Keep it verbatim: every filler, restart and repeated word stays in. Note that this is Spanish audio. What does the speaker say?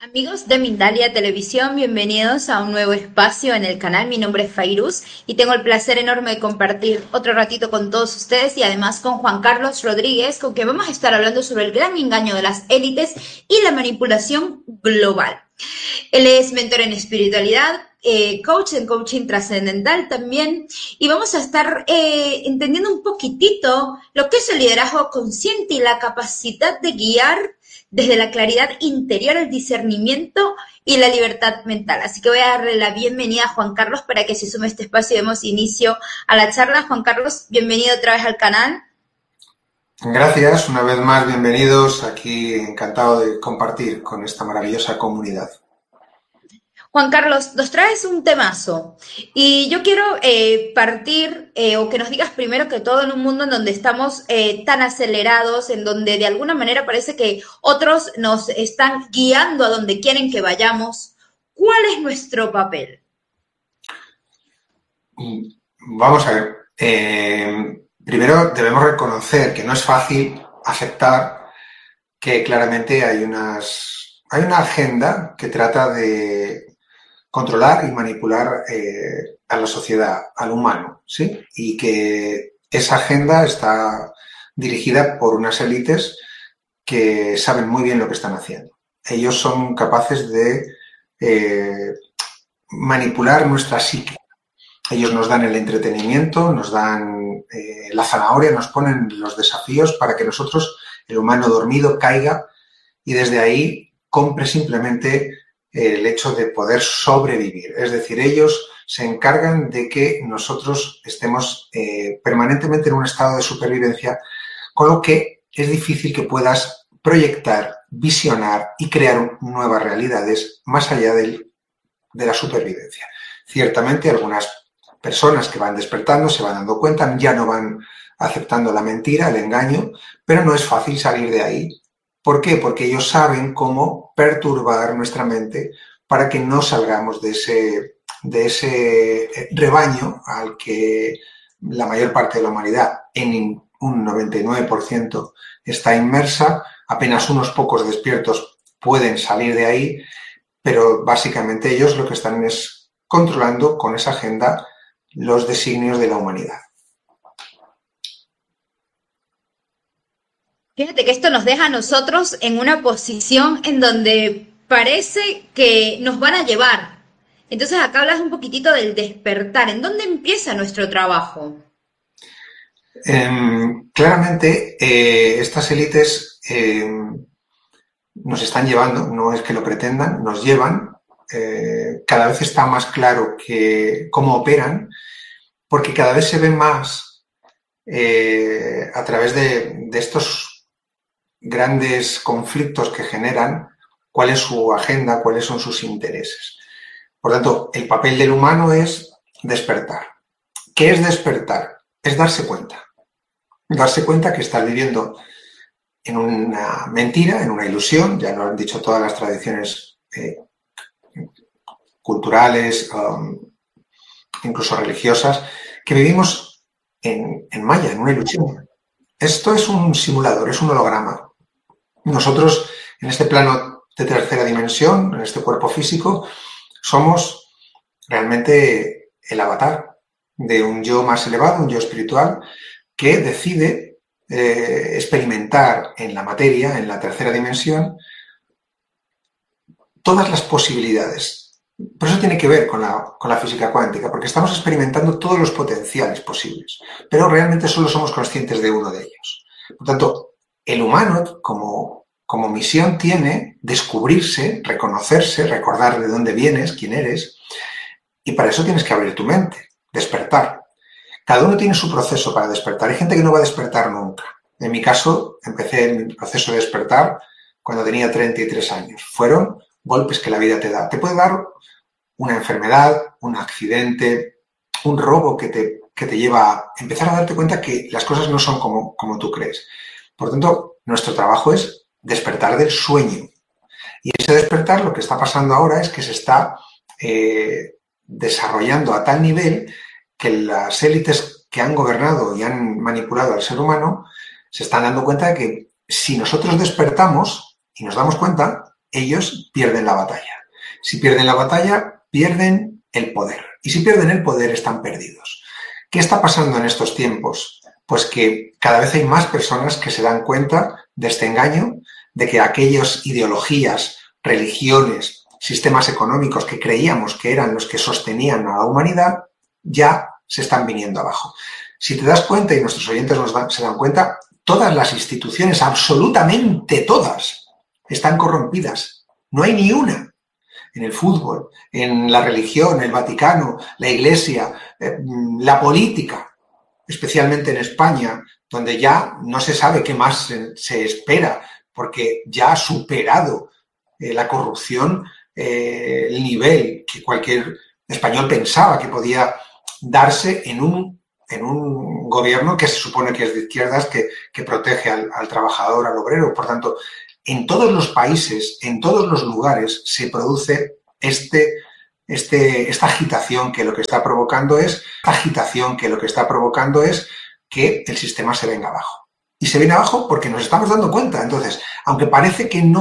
Amigos de Mindalia Televisión, bienvenidos a un nuevo espacio en el canal. Mi nombre es Fairuz y tengo el placer enorme de compartir otro ratito con todos ustedes y además con Juan Carlos Rodríguez, con quien vamos a estar hablando sobre el gran engaño de las élites y la manipulación global. Él es mentor en espiritualidad, eh, coach en coaching trascendental también, y vamos a estar eh, entendiendo un poquitito lo que es el liderazgo consciente y la capacidad de guiar desde la claridad interior, el discernimiento y la libertad mental. Así que voy a darle la bienvenida a Juan Carlos para que se sume a este espacio y demos inicio a la charla. Juan Carlos, bienvenido otra vez al canal. Gracias, una vez más, bienvenidos. Aquí encantado de compartir con esta maravillosa comunidad. Juan Carlos, nos traes un temazo y yo quiero eh, partir eh, o que nos digas primero que todo en un mundo en donde estamos eh, tan acelerados, en donde de alguna manera parece que otros nos están guiando a donde quieren que vayamos. ¿Cuál es nuestro papel? Vamos a ver, eh, primero debemos reconocer que no es fácil aceptar que claramente hay, unas, hay una agenda que trata de controlar y manipular eh, a la sociedad, al humano, ¿sí? Y que esa agenda está dirigida por unas élites que saben muy bien lo que están haciendo. Ellos son capaces de eh, manipular nuestra psique. Ellos nos dan el entretenimiento, nos dan eh, la zanahoria, nos ponen los desafíos para que nosotros, el humano dormido, caiga y desde ahí compre simplemente el hecho de poder sobrevivir. Es decir, ellos se encargan de que nosotros estemos eh, permanentemente en un estado de supervivencia, con lo que es difícil que puedas proyectar, visionar y crear nuevas realidades más allá del, de la supervivencia. Ciertamente, algunas personas que van despertando se van dando cuenta, ya no van aceptando la mentira, el engaño, pero no es fácil salir de ahí. ¿Por qué? Porque ellos saben cómo perturbar nuestra mente para que no salgamos de ese, de ese rebaño al que la mayor parte de la humanidad, en un noventa y nueve por ciento, está inmersa. Apenas unos pocos despiertos pueden salir de ahí, pero básicamente ellos lo que están es controlando con esa agenda los designios de la humanidad. Fíjate que esto nos deja a nosotros en una posición en donde parece que nos van a llevar. Entonces acá hablas un poquitito del despertar. ¿En dónde empieza nuestro trabajo? Eh, claramente, eh, estas élites eh, nos están llevando, no es que lo pretendan, nos llevan. Eh, cada vez está más claro que cómo operan, porque cada vez se ve más eh, a través de, de estos grandes conflictos que generan, cuál es su agenda, cuáles son sus intereses. Por tanto, el papel del humano es despertar. ¿Qué es despertar? Es darse cuenta. Darse cuenta que estás viviendo en una mentira, en una ilusión, ya lo han dicho todas las tradiciones eh, culturales, um, incluso religiosas, que vivimos en, en maya, en una ilusión. Esto es un simulador, es un holograma. Nosotros, en este plano de tercera dimensión, en este cuerpo físico, somos realmente el avatar de un yo más elevado, un yo espiritual, que decide eh, experimentar en la materia, en la tercera dimensión, todas las posibilidades. Por eso tiene que ver con la, con la física cuántica, porque estamos experimentando todos los potenciales posibles, pero realmente solo somos conscientes de uno de ellos. Por tanto, el humano, como, como misión, tiene descubrirse, reconocerse, recordar de dónde vienes, quién eres, y para eso tienes que abrir tu mente, despertar. Cada uno tiene su proceso para despertar. Hay gente que no va a despertar nunca. En mi caso, empecé mi proceso de despertar cuando tenía treinta y tres años. Fueron golpes que la vida te da. Te puede dar una enfermedad, un accidente, un robo que te, que te lleva a empezar a darte cuenta que las cosas no son como, como tú crees. Por tanto, nuestro trabajo es despertar del sueño. Y ese despertar, lo que está pasando ahora es que se está eh, desarrollando a tal nivel que las élites que han gobernado y han manipulado al ser humano se están dando cuenta de que si nosotros despertamos y nos damos cuenta, ellos pierden la batalla. Si pierden la batalla, pierden el poder. Y si pierden el poder, están perdidos. ¿Qué está pasando en estos tiempos? Pues que cada vez hay más personas que se dan cuenta de este engaño, de que aquellas ideologías, religiones, sistemas económicos que creíamos que eran los que sostenían a la humanidad, ya se están viniendo abajo. Si te das cuenta, y nuestros oyentes nos dan, se dan cuenta, todas las instituciones, absolutamente todas, están corrompidas. No hay ni una. En el fútbol, en la religión, el Vaticano, la Iglesia, eh, la política, especialmente en España, donde ya no se sabe qué más se, se espera, porque ya ha superado eh, la corrupción eh, el nivel que cualquier español pensaba que podía darse en un, en un gobierno que se supone que es de izquierdas, que, que protege al, al trabajador, al obrero. Por tanto, en todos los países, en todos los lugares, se produce este, este, esta agitación que lo que está provocando es agitación que lo que está provocando es que el sistema se venga abajo. Y se viene abajo porque nos estamos dando cuenta. Entonces, aunque parece que no